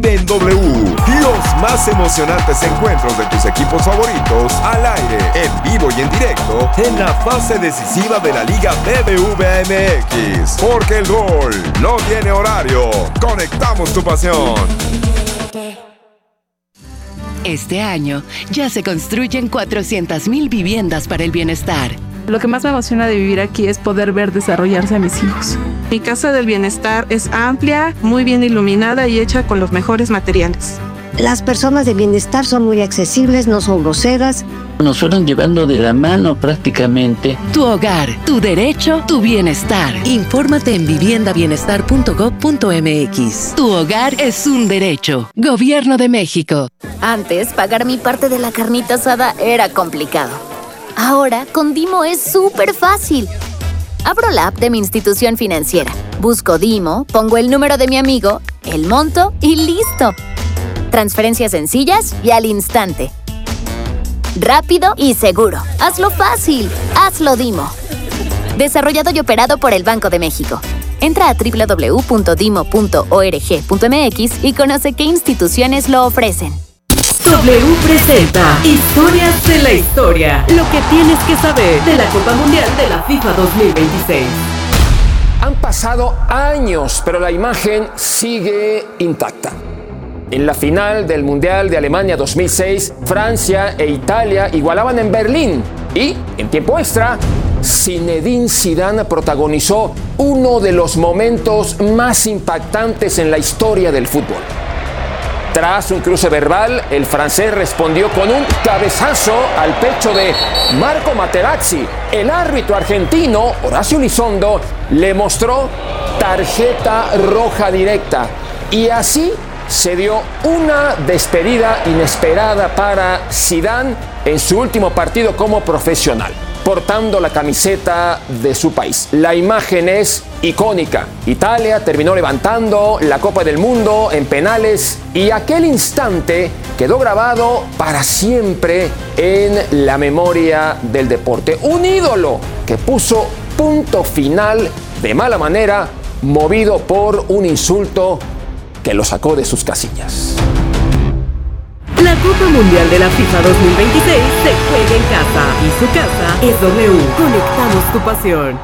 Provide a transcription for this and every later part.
Vive en W los más emocionantes encuentros de tus equipos favoritos al aire, en vivo y en directo en la fase decisiva de la Liga BBVA MX. Porque el gol no tiene horario. Conectamos tu pasión. Este año ya se construyen 400,000 viviendas para el bienestar. Lo que más me emociona de vivir aquí es poder ver desarrollarse a mis hijos. Mi casa del bienestar es amplia, muy bien iluminada y hecha con los mejores materiales. Las personas de bienestar son muy accesibles, no son groseras. Nos fueron llevando de la mano prácticamente. Tu hogar, tu derecho, tu bienestar. Infórmate en viviendabienestar.gov.mx. Tu hogar es un derecho. Gobierno de México. Antes, pagar mi parte de la carnita asada era complicado. Ahora, con Dimo es súper fácil. Abro la app de mi institución financiera, busco Dimo, pongo el número de mi amigo, el monto y listo. Transferencias sencillas y al instante. Rápido y seguro. Hazlo fácil. Hazlo Dimo. Desarrollado y operado por el Banco de México. Entra a www.dimo.org.mx y conoce qué instituciones lo ofrecen. W presenta Historias de la Historia. Lo que tienes que saber de la Copa Mundial de la FIFA 2026. Han pasado años, pero la imagen sigue intacta. En la final del Mundial de Alemania 2006, Francia e Italia igualaban en Berlín. Y, en tiempo extra, Zinedine Zidane protagonizó uno de los momentos más impactantes en la historia del fútbol. Tras un cruce verbal, el francés respondió con un cabezazo al pecho de Marco Materazzi. El árbitro argentino, Horacio Elizondo, le mostró tarjeta roja directa. Y así se dio una despedida inesperada para Zidane en su último partido como profesional, portando la camiseta de su país. La imagen es icónica. Italia terminó levantando la Copa del Mundo en penales y aquel instante quedó grabado para siempre en la memoria del deporte. Un ídolo que puso punto final de mala manera, movido por un insulto que lo sacó de sus casillas. La Copa Mundial de la FIFA 2026 se juega en casa y su casa es W. Conectamos tu pasión.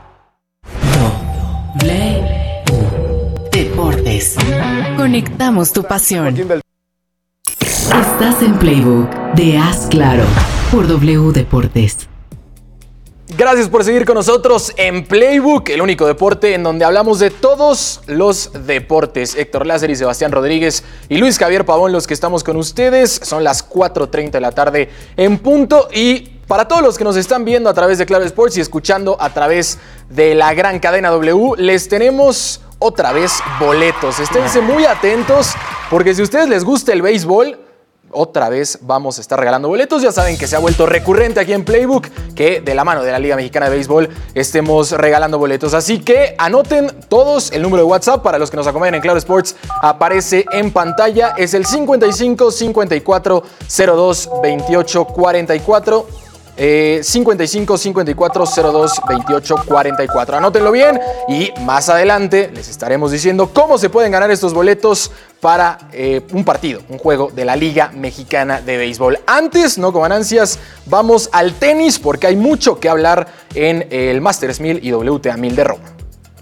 W Deportes. Conectamos tu pasión. Estás en Playbook de Haz Claro por W Deportes. Gracias por seguir con nosotros en Playbook, el único deporte en donde hablamos de todos los deportes. Héctor Lázaro y Sebastián Rodríguez y Luis Javier Pavón, los que estamos con ustedes. Son las 4:30 de la tarde en punto. Y para todos los que nos están viendo a través de Claro Sports y escuchando a través de la gran cadena W, les tenemos otra vez boletos. Esténse muy atentos porque si a ustedes les gusta el béisbol, otra vez vamos a estar regalando boletos. Ya saben que se ha vuelto recurrente aquí en Playbook que de la mano de la Liga Mexicana de Béisbol estemos regalando boletos. Así que anoten todos el número de WhatsApp para los que nos acompañan en Claro Sports. Aparece en pantalla. Es el 55 54 02 28 44. 55 54 02 28 44. Anótenlo bien y más adelante les estaremos diciendo cómo se pueden ganar estos boletos para un partido, un juego de la Liga Mexicana de Béisbol. Antes, no coman ansias, vamos al tenis porque hay mucho que hablar en el Masters 1000 y WTA 1000 de Roma.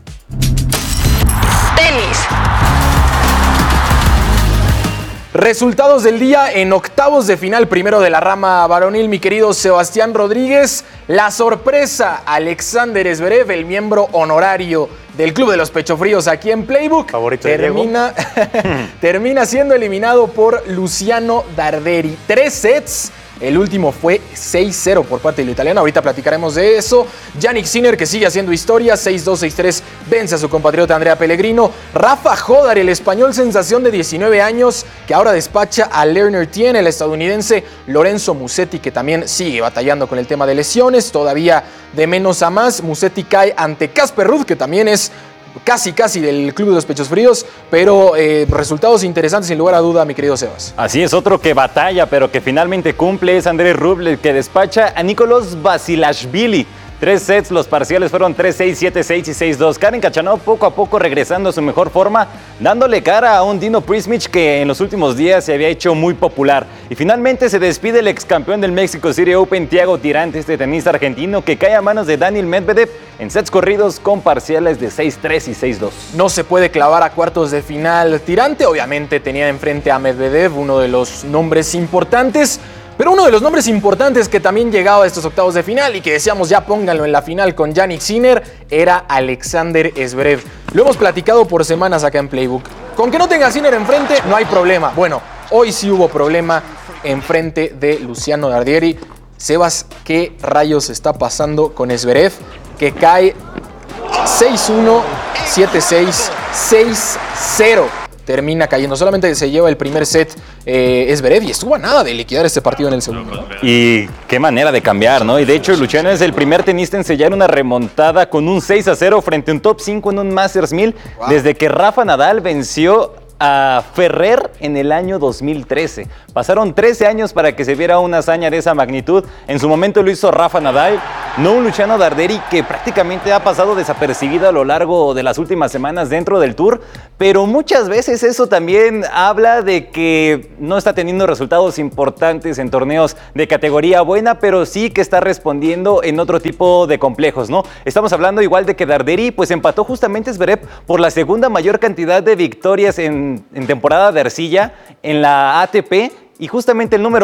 Tenis. Resultados del día en octavos de final, primero de la rama varonil, mi querido Sebastián Rodríguez. La sorpresa, Alexander Zverev, el miembro honorario del Club de los Pechofríos aquí en Playbook, termina siendo eliminado por Luciano Darderi. 3 sets. El último fue 6-0 por parte del italiano. Ahorita platicaremos de eso. Jannik Sinner, que sigue haciendo historia, 6-2, 6-3, vence a su compatriota Andrea Pellegrino. Rafa Jodar, el español sensación de 19 años, que ahora despacha a Lerner Tien, el estadounidense Lorenzo Musetti, que también sigue batallando con el tema de lesiones. Todavía de menos a más, Musetti cae ante Casper Ruud, que también es casi del Club de los Pechos Fríos, pero resultados interesantes sin lugar a duda, mi querido Sebas. Así es, otro que batalla, pero que finalmente cumple es Andrés Rublev, que despacha a Nicolás Basilashvili. 3 sets, los parciales fueron 3-6, 7-6 y 6-2. Karen Khachanov poco a poco regresando a su mejor forma, dándole cara a un Dino Prismic que en los últimos días se había hecho muy popular. Y finalmente se despide el ex campeón del Mexico City Open, Thiago Tirante, este tenista argentino que cae a manos de Daniil Medvedev en sets corridos con parciales de 6-3 y 6-2. No se puede clavar a cuartos de final Tirante, obviamente tenía enfrente a Medvedev, uno de los nombres importantes. Pero uno de los nombres importantes que también llegaba a estos octavos de final y que decíamos ya pónganlo en la final con Jannik Sinner era Alexander Zverev. Lo hemos platicado por semanas acá en Playbook. Con que no tenga Sinner enfrente no hay problema. Bueno, hoy sí hubo problema enfrente de Luciano Dardieri. Sebas, ¿qué rayos está pasando con Zverev? Que cae 6-1, 7-6, 6-0. Termina cayendo. Solamente se lleva el primer set Zverev y estuvo a nada de liquidar este partido en el segundo. Y qué manera de cambiar, ¿no? Y de hecho, Luciano es el primer tenista en sellar una remontada con un 6-0 frente a un top 5 en un Masters 1000 desde que Rafa Nadal venció a Ferrer en el año 2013. Pasaron 13 años para que se viera una hazaña de esa magnitud. En su momento lo hizo Rafa Nadal, no un Luciano Dardieri que prácticamente ha pasado desapercibido a lo largo de las últimas semanas dentro del Tour, pero muchas veces eso también habla de que no está teniendo resultados importantes en torneos de categoría buena, pero sí que está respondiendo en otro tipo de complejos, ¿no? Estamos hablando igual de que Dardieri pues empató justamente Zverev por la segunda mayor cantidad de victorias en temporada de arcilla en la ATP y justamente el número